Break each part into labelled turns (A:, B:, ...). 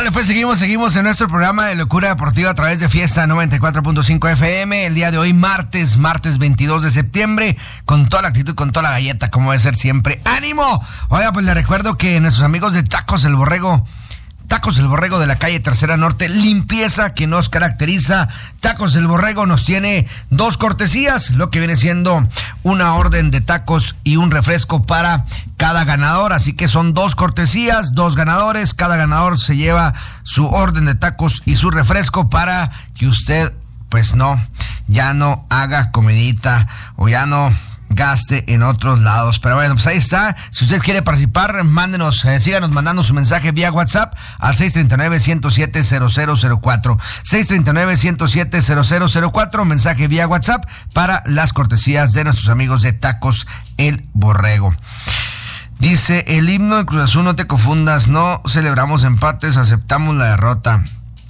A: Vale, pues seguimos en nuestro programa de Locura Deportiva a través de Fiesta 94.5 FM. El día de hoy, martes 22 de septiembre, con toda la actitud, con toda la galleta, como debe ser siempre. ¡Ánimo! Oiga, pues les recuerdo que nuestros amigos de Tacos El Borrego de la calle Tercera Norte, limpieza que nos caracteriza. Tacos El Borrego nos tiene 2 cortesías, lo que viene siendo una orden de tacos y un refresco para cada ganador. Así que son 2 cortesías, 2 ganadores. Cada ganador se lleva su orden de tacos y su refresco para que usted, pues ya no haga comidita o ya no gaste en otros lados. Pero bueno, pues ahí está. Si usted quiere participar, mándenos, síganos mandando su mensaje vía WhatsApp al 639-107-0004. 639-107-0004, mensaje vía WhatsApp para las cortesías de nuestros amigos de Tacos El Borrego. Dice, el himno de Cruz Azul, no te confundas, no celebramos empates, aceptamos la derrota.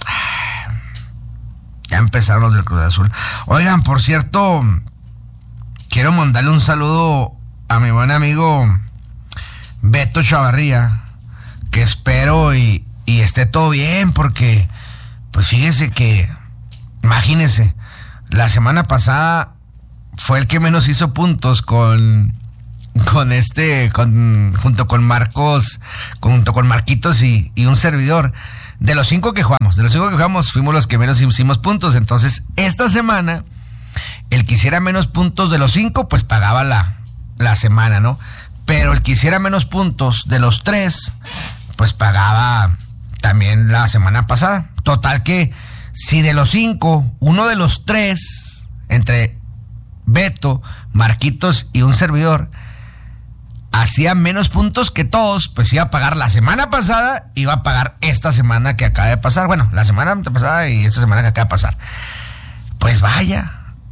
A: Ya empezaron los del Cruz Azul. Oigan, por cierto, quiero mandarle un saludo a mi buen amigo Beto Chavarría, que espero y esté todo bien, porque pues fíjese que, imagínese, la semana pasada fue el que menos hizo puntos junto con Marcos, junto con Marquitos y un servidor. De los 5 que jugamos, fuimos los que menos hicimos puntos. Entonces, esta semana, el que hiciera menos puntos de los 5, pues pagaba la semana, ¿no? Pero el que hiciera menos puntos de los 3, pues pagaba también la semana pasada. Total que, si de los 5, uno de los 3, entre Beto, Marquitos y un servidor, hacía menos puntos que todos, pues iba a pagar la semana pasada, iba a pagar esta semana que acaba de pasar. Bueno, la semana pasada y esta semana que acaba de pasar. Pues vaya,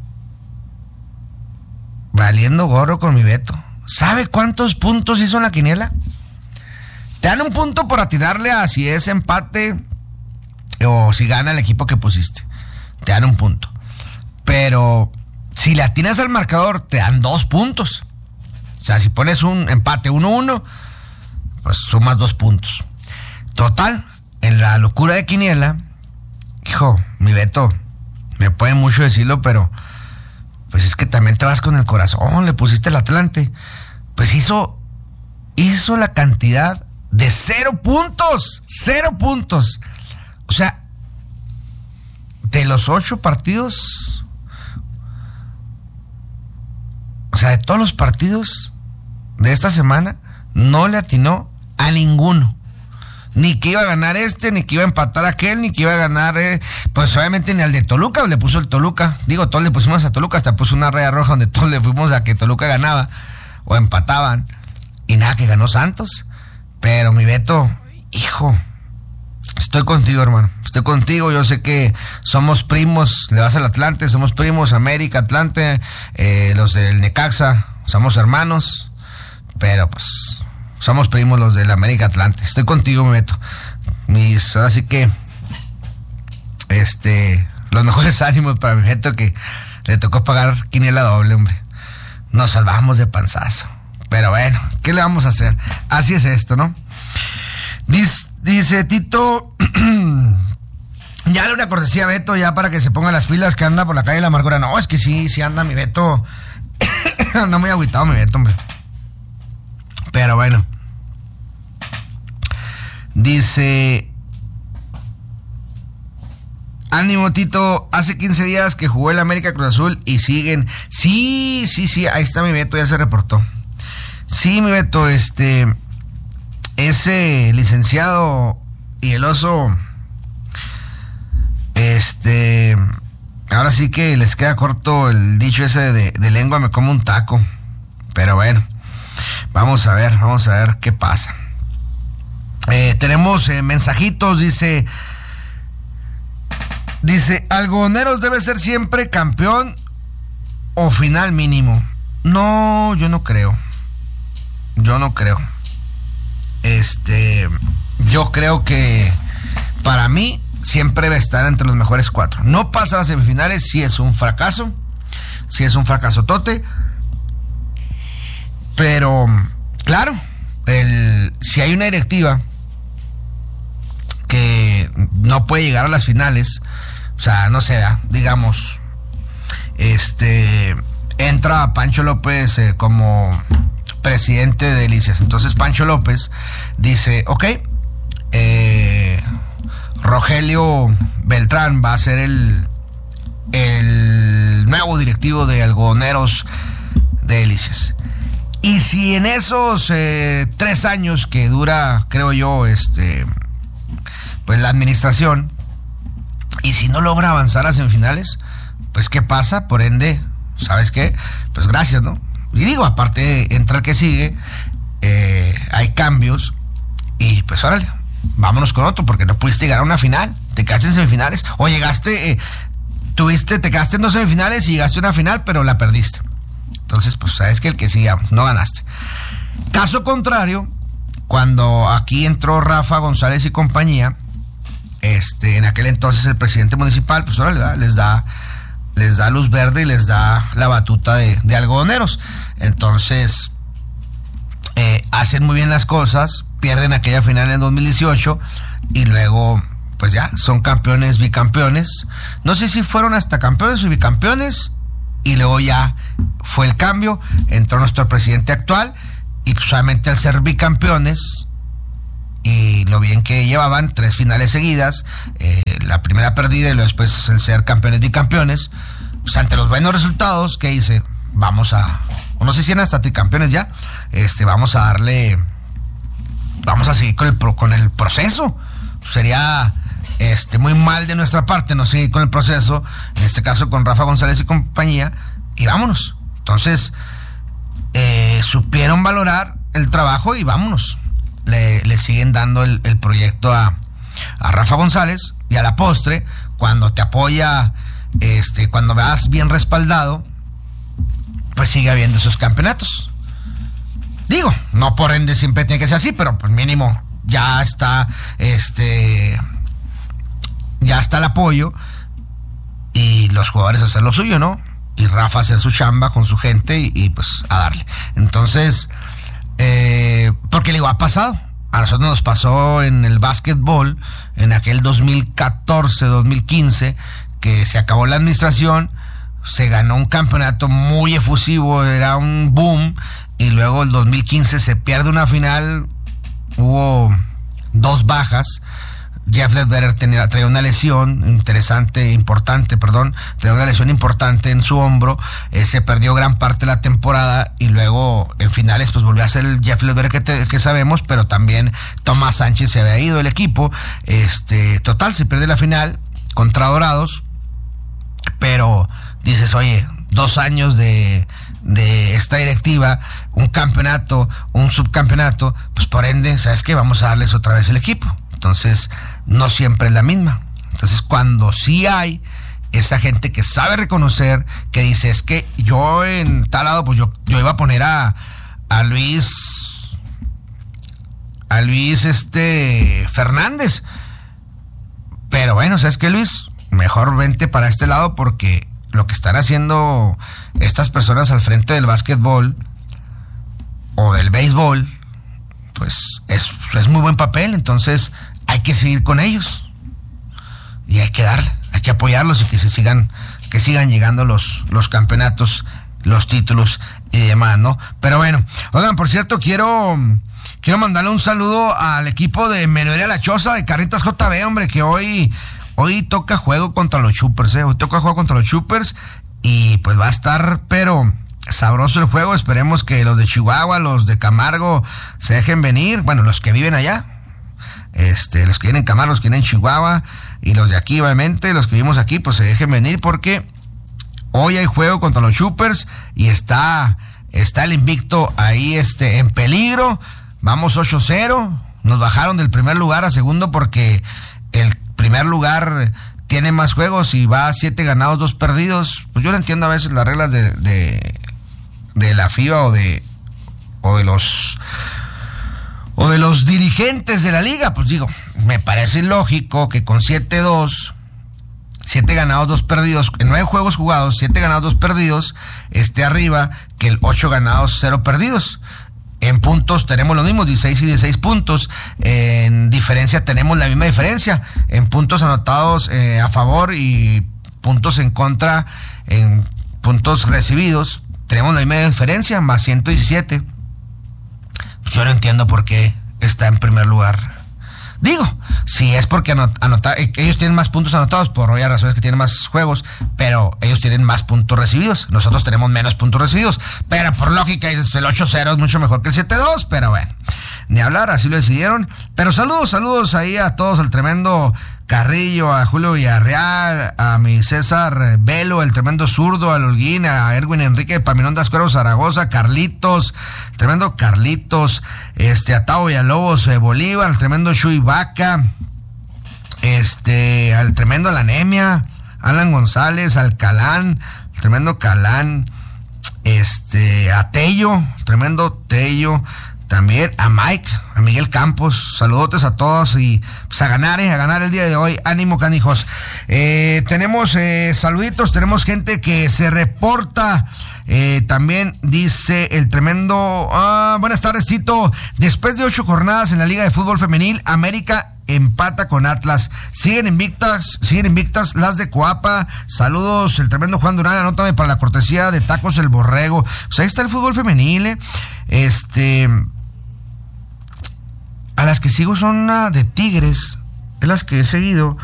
A: valiendo gorro con mi Beto. ¿Sabe cuántos puntos hizo en la quiniela? Te dan un punto por atinarle a si es empate o si gana el equipo que pusiste. Te dan un punto. Pero si le atinas al marcador, te dan 2 puntos. O sea, si pones un empate 1-1, pues sumas 2 puntos. Total, en la locura de quiniela, hijo, mi Beto, me puede mucho decirlo, pero pues es que también te vas con el corazón, le pusiste el Atlante. Pues hizo la cantidad de 0 puntos. 0 puntos. O sea, de los 8 partidos, o sea, de todos los partidos de esta semana, no le atinó a ninguno. Ni que iba a ganar ni que iba a empatar aquel, ni que iba a ganar, pues obviamente ni al de Toluca, le puso el Toluca. Digo, todos le pusimos a Toluca, hasta puso una raya roja donde todos le fuimos a que Toluca ganaba o empataban. Y nada, que ganó Santos. Pero mi Beto, hijo, estoy contigo, hermano. Estoy contigo, yo sé que somos primos, le vas al Atlante, somos primos, América, Atlante, los del Necaxa, somos hermanos, pero pues somos primos los del América Atlante. Estoy contigo, mi Beto. Ahora sí que, los mejores ánimos para mi Beto, que le tocó pagar quiniela doble, hombre. Nos salvamos de panzazo. Pero bueno, ¿qué le vamos a hacer? Así es esto, ¿no? Dice Tito, ya le una cortesía a Beto, ya para que se ponga las pilas, que anda por la calle de la amargura. No, es que sí anda mi Beto. Anda muy agüitado mi Beto, hombre. Pero bueno. Dice, ánimo, Tito, hace 15 días que jugó el América Cruz Azul y siguen. Sí, ahí está mi Beto, ya se reportó. Sí, mi Beto, ese licenciado y el oso, ahora sí que les queda corto el dicho ese de lengua me como un taco. Pero bueno, vamos a ver qué pasa. Tenemos mensajitos, dice, Algodoneros debe ser siempre campeón o final mínimo. No, yo no creo. Yo creo que para mí siempre debe estar entre los mejores 4. No pasa a las semifinales, sí es un fracaso. Sí es un fracasotote. Pero, claro, si hay una directiva que no puede llegar a las finales. O sea, no sé, digamos, entra Pancho López como presidente de Delicias. Entonces Pancho López dice, ok, Rogelio Beltrán va a ser el nuevo directivo de Algodoneros de Delicias. Y si en esos 3 años que dura, creo yo, pues la administración, y si no logra avanzar a semifinales, pues ¿qué pasa? Por ende, ¿sabes qué? Pues gracias, ¿no? Y digo, aparte, entra el que sigue, hay cambios, y pues órale, vámonos con otro, porque no pudiste llegar a una final, te quedaste en semifinales, o llegaste, te quedaste en 2 semifinales y llegaste a una final, pero la perdiste. Entonces, pues sabes que el que sigue, no ganaste. Caso contrario, cuando aquí entró Rafa González y compañía, en aquel entonces el presidente municipal, pues órale, les da luz verde y les da la batuta de Algodoneros. Entonces, hacen muy bien las cosas, pierden aquella final en el 2018 y luego, pues ya, son campeones, bicampeones. No sé si fueron hasta campeones o bicampeones, y luego ya fue el cambio, entró nuestro presidente actual, y pues solamente al ser bicampeones, y lo bien que llevaban 3 finales seguidas, la primera perdida y luego después el ser campeones bicampeones, pues ante los buenos resultados, ¿qué hice? Vamos a, o no sé si eran hasta tricampeones ya, vamos a seguir con el proceso. Sería muy mal de nuestra parte no seguir con el proceso, en este caso con Rafa González y compañía, y vámonos. Entonces, supieron valorar el trabajo y vámonos. Le siguen dando el proyecto a Rafa González, y a la postre, cuando te apoya, cuando vas bien respaldado, pues sigue habiendo esos campeonatos. Digo, no por ende siempre tiene que ser así, pero pues mínimo ya está el apoyo, y los jugadores hacer lo suyo, ¿no? Y Rafa hacer su chamba con su gente y pues a darle. Entonces, porque le ha pasado. A nosotros nos pasó en el básquetbol, en aquel 2014, 2015, que se acabó la administración, se ganó un campeonato muy efusivo, era un boom, y luego el 2015 se pierde una final, hubo 2 bajas. Jeff Ledbetter traía una lesión traía una lesión importante en su hombro, se perdió gran parte de la temporada, y luego en finales pues volvió a ser el Jeff Ledbetter que sabemos, pero también Tomás Sánchez se había ido del equipo. Total, se pierde la final contra Dorados, pero dices, oye, 2 años de esta directiva, un campeonato, un subcampeonato, pues por ende, ¿sabes qué? Vamos a darles otra vez el equipo. Entonces, no siempre es la misma. Entonces, cuando sí hay esa gente que sabe reconocer, que dice, es que yo en tal lado, pues yo iba a poner a Luis Fernández. Pero bueno, ¿sabes qué, Luis? Mejor vente para este lado, porque lo que están haciendo estas personas al frente del básquetbol o del béisbol, pues es muy buen papel. Entonces hay que seguir con ellos y hay que darle, hay que apoyarlos, y que sigan llegando los campeonatos, los títulos y demás, ¿no? Pero bueno, oigan, por cierto, quiero mandarle un saludo al equipo de Menudería La Choza de Carnitas JB, hombre, que hoy toca juego contra los Choopers, hoy toca juego contra los Choopers, y pues va a estar, pero sabroso el juego. Esperemos que los de Chihuahua, los de Camargo se dejen venir, bueno, los que viven allá, los que vienen en Camargo, los que vienen en Chihuahua, y los de aquí, obviamente, los que vivimos aquí, pues se dejen venir, porque hoy hay juego contra los Choopers, y está el invicto ahí, en peligro. Vamos 8-0, nos bajaron del primer lugar a segundo, porque el primer lugar tiene más juegos y va a 7 ganados, 2 perdidos. Pues yo no entiendo a veces las reglas de la FIBA o de los dirigentes de la liga. Pues digo, me parece lógico que con 7-2, 7 ganados, 2 perdidos, en 9 juegos jugados, 7 ganados, 2 perdidos, esté arriba que el 8 ganados, 0 perdidos. En puntos tenemos los mismos, 16 y 16 puntos. En diferencia tenemos la misma diferencia. En puntos anotados a favor y puntos en contra, en puntos recibidos, tenemos la misma diferencia, más 117. Pues yo no entiendo por qué está en primer lugar. Digo, si es porque ellos tienen más puntos anotados, por obvias razones que tienen más juegos, pero ellos tienen más puntos recibidos. Nosotros tenemos menos puntos recibidos. Pero por lógica, dices, el 8-0 es mucho mejor que el 7-2, pero bueno, ni hablar, así lo decidieron. Pero saludos ahí a todos, al tremendo Carrillo, a Julio Villarreal, a mi César Velo, el tremendo zurdo, al Holguín, a Erwin Enrique Paminón de Ascuero Zaragoza, Carlitos, el tremendo Carlitos, a Tavo Villalobos Bolívar, el tremendo Shui Vaca, al tremendo La Anemia, Alan González, al Calán, el tremendo Calán, a Tello, el tremendo Tello, también a Mike, a Miguel Campos, saludotes a todos y pues a ganar el día de hoy, ánimo canijos. Tenemos saluditos, tenemos gente que se reporta, también dice el tremendo, buenas tardes Tito, después de 8 jornadas en la Liga de Fútbol Femenil, América empata con Atlas, siguen invictas las de Coapa, saludos el tremendo Juan Durán, anótame para la cortesía de Tacos El Borrego, pues ahí está el fútbol femenil, a las que sigo son de Tigres, es las que he seguido,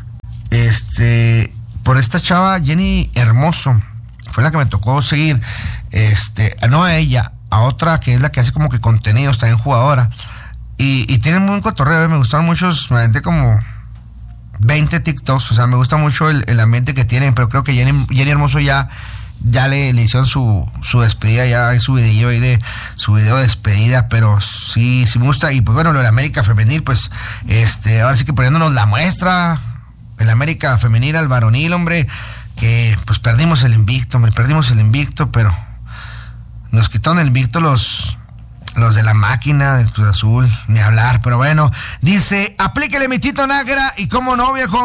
A: por esta chava Jenny Hermoso, fue la que me tocó seguir, no a ella, a otra que es la que hace como que contenidos, también jugadora, y tienen muy buen cotorreo, me gustaron muchos, me aventé como 20 TikToks, o sea, me gusta mucho el ambiente que tienen, pero creo que Jenny Hermoso ya le hicieron su despedida, ya hay su video ahí de su video de despedida, pero sí me gusta. Y pues bueno, lo de la América Femenil, pues ahora sí que poniéndonos la muestra, el América Femenil al varonil, hombre, que pues perdimos el invicto, pero nos quitaron el invicto los de la máquina del Cruz Azul, ni hablar, pero bueno, dice, aplíquele mi Tito Nájera, y cómo no, viejo,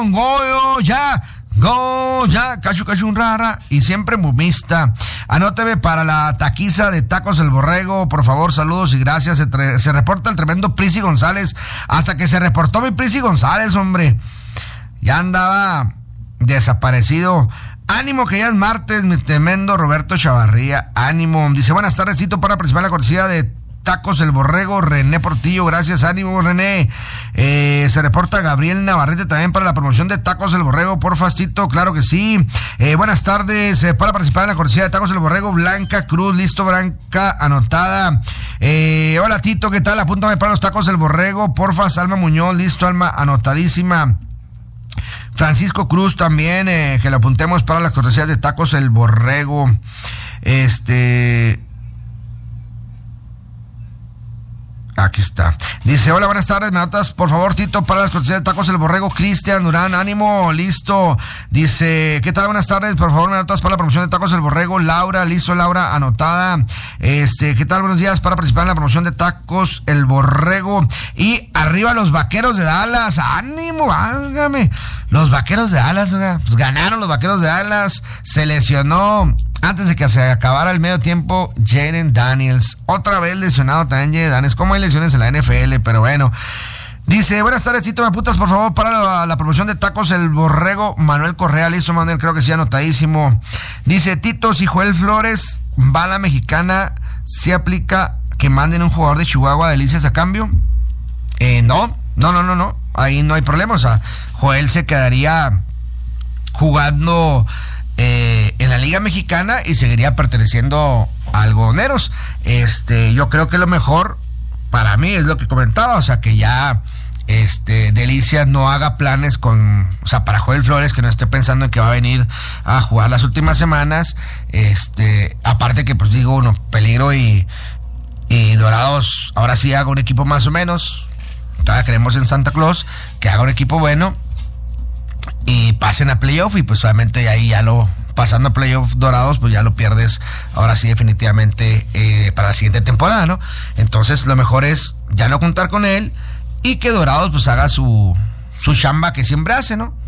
A: Go, ya, cachu, un rara, y siempre mumista. Anóteme para la taquiza de Tacos El Borrego, por favor, saludos y gracias. Se reporta el tremendo Prisi González, hasta que se reportó mi Prisi González, hombre. Ya andaba desaparecido. Ánimo que ya es martes, mi tremendo Roberto Chavarría, ánimo. Dice, buenas tardes, Tito, para participar en la cortesía de Tacos El Borrego, René Portillo, gracias, ánimo René. Se reporta Gabriel Navarrete también para la promoción de Tacos El Borrego, por Tito, claro que sí. Buenas tardes, para participar en la cortesía de Tacos El Borrego, Blanca Cruz, listo, Blanca, anotada. Hola Tito, ¿qué tal? Apúntame para los Tacos El Borrego, porfa, Alma Muñoz, listo, Alma, anotadísima. Francisco Cruz también, que lo apuntemos para las cortesías de Tacos El Borrego. Aquí está. Dice, hola, buenas tardes, me anotas, por favor, Tito, para las cortesías de Tacos El Borrego, Cristian Durán, ánimo, listo. Dice, ¿qué tal? Buenas tardes, por favor, me anotas para la promoción de Tacos El Borrego, Laura, listo, Laura, anotada. ¿Qué tal? Buenos días, para participar en la promoción de Tacos El Borrego. Y arriba los Vaqueros de Dallas, ánimo, válgame. Los Vaqueros de Dallas, pues ganaron los Vaqueros de Dallas, se lesionó antes de que se acabara el medio tiempo Jaden Daniels, otra vez lesionado también Jaden Daniels, como hay lesiones en la NFL, pero bueno. Dice, buenas tardes, Tito, me apuntas por favor para la promoción de Tacos El Borrego, Manuel Correa, listo, Manuel, creo que sí, anotadísimo. Dice, Tito, si Joel Flores va a la Mexicana, ¿sí aplica que manden un jugador de Chihuahua Delicias a cambio? No, ahí no hay problema, o sea, Joel se quedaría jugando en la Liga Mexicana y seguiría perteneciendo a Algodoneros. Yo creo que lo mejor para mí es lo que comentaba, o sea, que ya Delicias no haga planes para Joel Flores, que no esté pensando en que va a venir a jugar las últimas semanas, aparte que pues digo, Peligro y Dorados ahora sí haga un equipo más o menos, todavía creemos en Santa Claus, que haga un equipo bueno y pasen a playoff, y pues obviamente ahí ya pasando a playoff Dorados, pues ya lo pierdes ahora sí definitivamente para la siguiente temporada, ¿no? Entonces lo mejor es ya no contar con él y que Dorados pues haga su chamba que siempre hace, ¿no?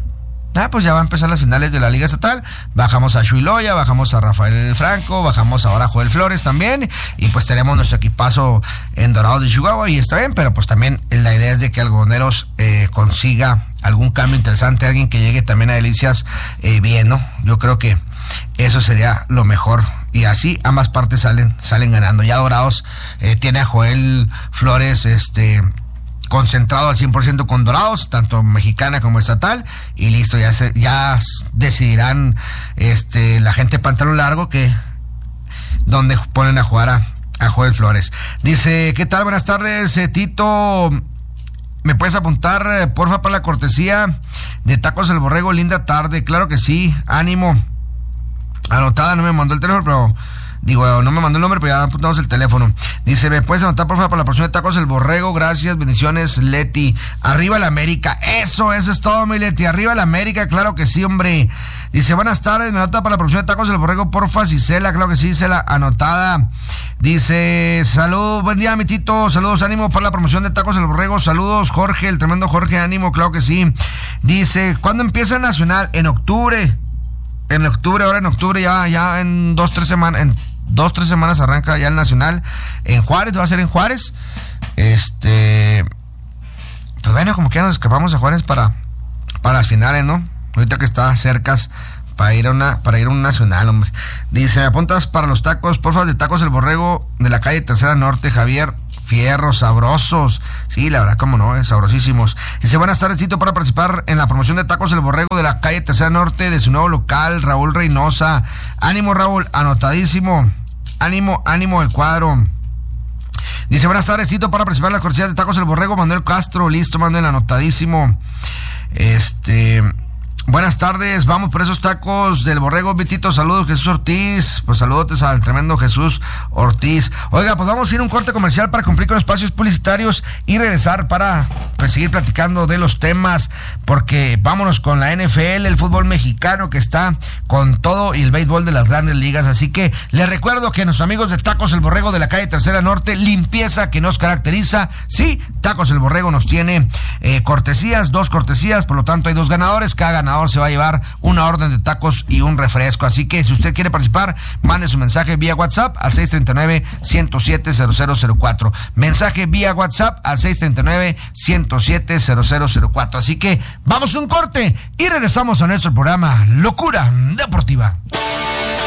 A: Pues ya va a empezar las finales de la Liga Estatal. Bajamos a Chuy Loya, bajamos a Rafael Franco, bajamos ahora a Joel Flores también. Y pues tenemos nuestro equipazo en Dorados de Chihuahua y está bien, pero pues también la idea es de que Algodoneros consiga algún cambio interesante, alguien que llegue también a Delicias bien, ¿no? Yo creo que eso sería lo mejor. Y así ambas partes salen ganando. Ya Dorados tiene a Joel Flores, concentrado al 100% con Dorados, tanto mexicana como estatal, y listo, ya decidirán la gente pantalón largo que donde ponen a jugar a Joel Flores. Dice, ¿qué tal? Buenas tardes, Tito. ¿Me puedes apuntar, porfa, para la cortesía de Tacos El Borrego? Linda tarde. Claro que sí, ánimo. Anotada, no me mandó el teléfono, pero no me mandó el nombre, pero ya apuntamos el teléfono. Dice, ¿me puedes anotar, por favor, para la próxima de Tacos El Borrego? Gracias, bendiciones, Leti. Arriba la América. Eso es todo, mi Leti. Arriba la América, claro que sí, hombre. Dice, buenas tardes, me anota para la próxima de Tacos El Borrego, porfa, Cisela, claro que sí, Cisela, anotada. Dice, salud, buen día, mi Tito, saludos, ánimo para la promoción de Tacos El Borrego, saludos, Jorge, el tremendo Jorge, ánimo, claro que sí. Dice, ¿cuándo empieza el Nacional? En octubre, ahora en octubre, ya en 2-3 semanas arranca ya el Nacional en Juárez, va a ser en Juárez. Pues bueno, como que ya nos escapamos a Juárez para las finales, ¿no? Ahorita que está cerca para ir a un Nacional, hombre. Dice, ¿me apuntas para los tacos, porfa, de Tacos El Borrego de la calle Tercera Norte, Javier? Fierros, sabrosos. Sí, la verdad, cómo no, sabrosísimos. Dice, buenas tardes, Tito, para participar en la promoción de Tacos El Borrego de la calle Tercera Norte de su nuevo local, Raúl Reynosa. Ánimo, Raúl, anotadísimo. Ánimo el cuadro. Dice, buenas tardes, Tito, para participar en las cortesías de Tacos El Borrego, Manuel Castro. Listo, Manuel, anotadísimo. Buenas tardes, vamos por esos tacos del Borrego, Vitito, saludos, Jesús Ortiz, pues saludotes al tremendo Jesús Ortiz. Oiga, pues vamos a ir a un corte comercial para cumplir con espacios publicitarios y regresar para pues seguir platicando de los temas, porque vámonos con la NFL, el fútbol mexicano que está con todo y el béisbol de las grandes ligas, así que les recuerdo que nuestros amigos de Tacos El Borrego de la calle Tercera Norte, limpieza que nos caracteriza, sí, Tacos El Borrego nos tiene dos cortesías, por lo tanto hay 2 ganadores, cada ganador se va a llevar una orden de tacos y un refresco, así que si usted quiere participar, mande su mensaje vía WhatsApp al 639-107-0004, mensaje vía WhatsApp al 639-107-0004, así que vamos a un corte y regresamos a nuestro programa Locura Deportiva.